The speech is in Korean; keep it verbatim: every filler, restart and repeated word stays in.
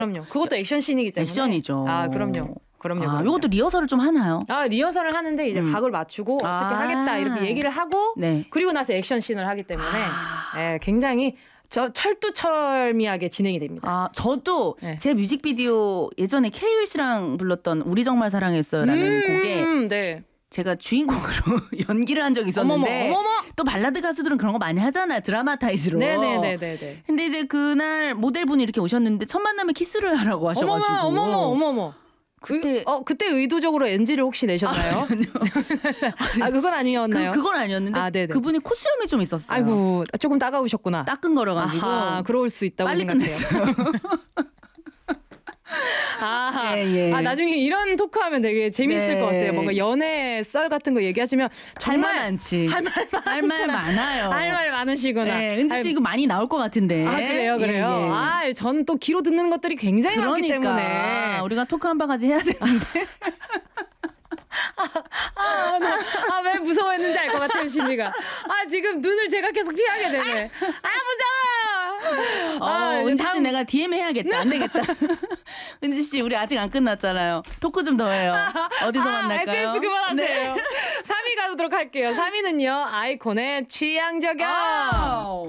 그럼요. 그것도 액션씬이기 때문에. 액션이죠. 아, 그럼요. 그럼요. 아, 그럼요. 이것도 리허설을 좀 하나요? 아, 리허설을 하는데 이제 음. 각을 맞추고 어떻게 아. 하겠다 이렇게 얘기를 하고 네. 그리고 나서 액션씬을 하기 때문에 아. 예, 굉장히 저 철두철미하게 진행이 됩니다. 아, 저도 네. 제 뮤직비디오 예전에 케이윌 씨랑 불렀던 우리 정말 사랑했어요라는 음, 곡에 네. 제가 주인공으로 연기를 한 적이 있었는데 어머머, 어머머. 또 발라드 가수들은 그런 거 많이 하잖아요. 드라마타이즈로. 네네네네네. 근데 이제 그날 모델분이 이렇게 오셨는데 첫 만남에 키스를 하라고 하셔가지고. 어머머, 어머머, 어머머. 그때 그, 어 그때 의도적으로 엔지를 혹시 내셨나요? 아, 그건 아니었나요? 그, 그건 아니었는데 아, 네네. 그분이 코수염이 좀 있었어요. 아이고 조금 따가우셨구나. 따끈거려가지고 아하, 그럴 수 있다고 빨리 생각해요. 끝냈어요. 아, 예, 예. 아, 나중에 이런 토크하면 되게 재밌을 네. 것 같아요. 뭔가 연애 썰 같은 거 얘기하시면 정말 할 말 많지. 할 말 할 말 많아요. 할 말 많으시구나. 네, 은지 씨 할- 이거 많이 나올 것 같은데. 아, 그래요, 그래요. 예, 예. 아, 저는 또 귀로 듣는 것들이 굉장히 많기 그러니까 때문에. 우리가 토크 한 바가지 해야 되는데. 아, 나, 아, 왜 무서워했는지 알 것 같아요, 신이가. 아, 지금 눈을 제가 계속 피하게 되네. 아, 무서워! 어, 아, 은지 씨 다음- 내가 디엠 해야겠다. 안 되겠다. 은지 씨 우리 아직 안 끝났잖아요. 토크 좀 더 해요. 어디서 아, 만날까요? 에스엔에스 그만하세요. 네. 삼 위 가도록 할게요. 삼 위는요, 아이콘의 취향 저격. 아우.